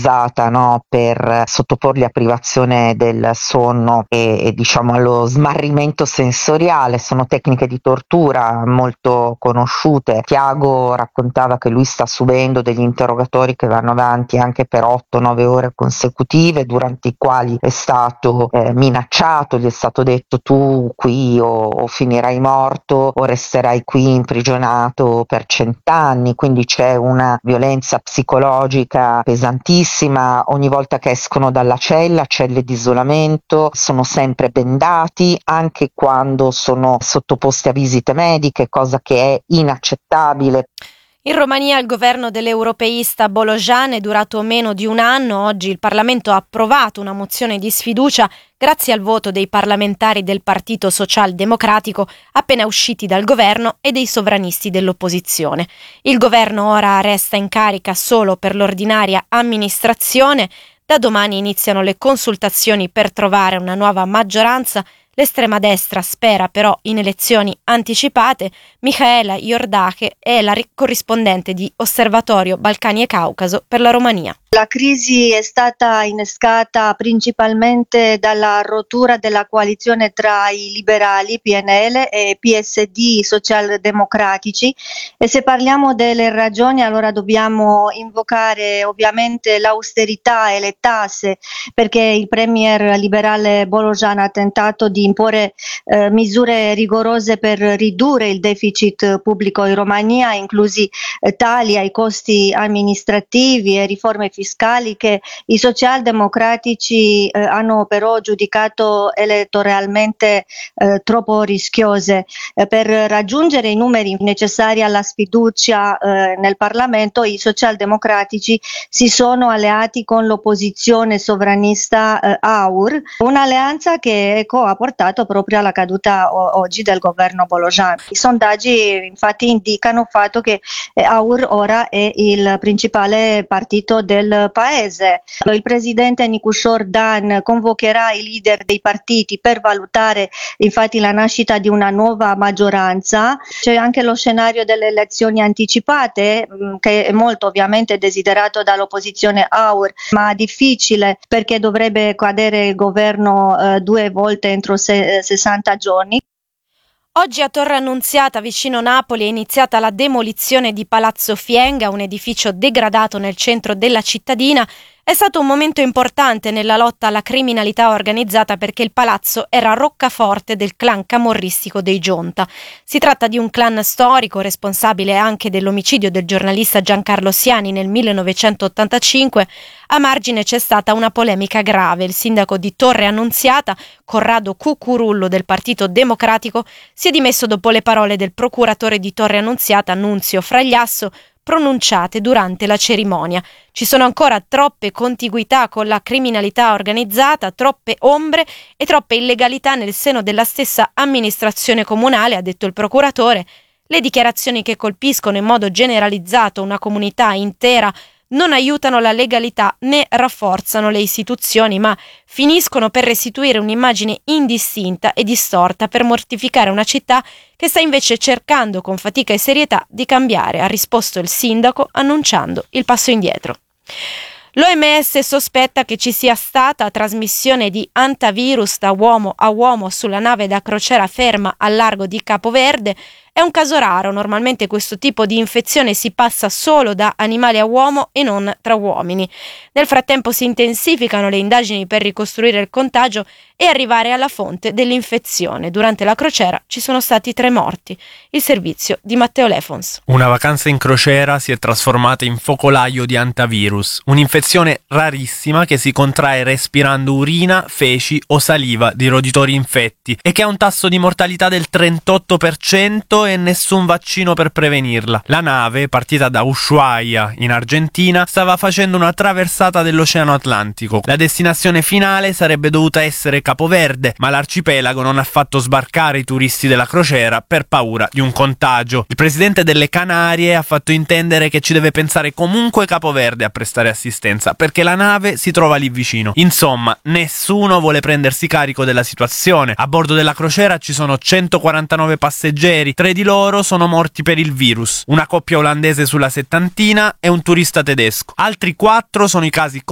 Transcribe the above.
utilizzata, no, per sottoporli a privazione del sonno e diciamo allo smarrimento sensoriale. Sono tecniche di tortura molto conosciute. Tiago raccontava che lui sta subendo degli interrogatori che vanno avanti anche per 8-9 ore consecutive, durante i quali è stato minacciato, gli è stato detto: tu qui o finirai morto o resterai qui imprigionato per 100 anni. Quindi c'è una violenza psicologica pesantissima. Ogni volta che escono dalla celle di isolamento, sono sempre bendati, anche quando sono sottoposti a visite mediche, cosa che è inaccettabile. In Romania il governo dell'europeista Bolojan è durato meno di un anno. Oggi il Parlamento ha approvato una mozione di sfiducia grazie al voto dei parlamentari del Partito Socialdemocratico appena usciti dal governo e dei sovranisti dell'opposizione. Il governo ora resta in carica solo per l'ordinaria amministrazione. Da domani iniziano le consultazioni per trovare una nuova maggioranza. L'estrema destra spera però in elezioni anticipate. Mihaela Iordache è la corrispondente di Osservatorio Balcani e Caucaso per la Romania. La crisi è stata innescata principalmente dalla rottura della coalizione tra i liberali PNL e PSD socialdemocratici, e se parliamo delle ragioni allora dobbiamo invocare ovviamente l'austerità e le tasse, perché il premier liberale Bolojan ha tentato di imporre misure rigorose per ridurre il deficit pubblico in Romania, inclusi tagli ai costi amministrativi e riforme fiscali che i socialdemocratici hanno però giudicato elettoralmente troppo rischiose. Per raggiungere i numeri necessari alla sfiducia nel Parlamento, i socialdemocratici si sono alleati con l'opposizione sovranista AUR, un'alleanza che ha portato proprio alla caduta oggi del governo Bolojan. I sondaggi infatti indicano il fatto che AUR ora è il principale partito del paese. Il presidente Nicușor Dan convocherà i leader dei partiti per valutare infatti la nascita di una nuova maggioranza. C'è anche lo scenario delle elezioni anticipate, che è molto ovviamente desiderato dall'opposizione AUR, ma difficile perché dovrebbe cadere il governo 2 volte entro 60 giorni. Oggi a Torre Annunziata, vicino Napoli, è iniziata la demolizione di Palazzo Fienga, un edificio degradato nel centro della cittadina. È stato un momento importante nella lotta alla criminalità organizzata perché il palazzo era roccaforte del clan camorristico dei Gionta. Si tratta di un clan storico responsabile anche dell'omicidio del giornalista Giancarlo Siani nel 1985. A margine c'è stata una polemica grave. Il sindaco di Torre Annunziata, Corrado Cucurullo del Partito Democratico, si è dimesso dopo le parole del procuratore di Torre Annunziata, Nunzio Fragliasso, pronunciate durante la cerimonia. Ci sono ancora troppe contiguità con la criminalità organizzata, troppe ombre e troppe illegalità nel seno della stessa amministrazione comunale, ha detto il procuratore. Le dichiarazioni che colpiscono in modo generalizzato una comunità intera non aiutano la legalità né rafforzano le istituzioni, ma finiscono per restituire un'immagine indistinta e distorta per mortificare una città che sta invece cercando con fatica e serietà di cambiare, ha risposto il sindaco annunciando il passo indietro. L'OMS sospetta che ci sia stata trasmissione di antivirus da uomo a uomo sulla nave da crociera ferma al largo di Capo Verde. È un caso raro, normalmente questo tipo di infezione si passa solo da animale a uomo e non tra uomini. Nel frattempo si intensificano le indagini per ricostruire il contagio e arrivare alla fonte dell'infezione. Durante la crociera ci sono stati 3 morti. Il servizio di Matteo Lefons. Una vacanza in crociera si è trasformata in focolaio di antivirus, un'infezione rarissima che si contrae respirando urina, feci o saliva di roditori infetti e che ha un tasso di mortalità del 38% e nessun vaccino per prevenirla. La nave, partita da Ushuaia in Argentina, stava facendo una traversata dell'Oceano Atlantico. La destinazione finale sarebbe dovuta essere Capo Verde, ma l'arcipelago non ha fatto sbarcare i turisti della crociera per paura di un contagio. Il presidente delle Canarie ha fatto intendere che ci deve pensare comunque Capo Verde a prestare assistenza, perché la nave si trova lì vicino. Insomma, nessuno vuole prendersi carico della situazione. A bordo della crociera ci sono 149 passeggeri, 3 di loro sono morti per il virus, una coppia olandese sulla settantina e un turista tedesco. Altri 4 sono i casi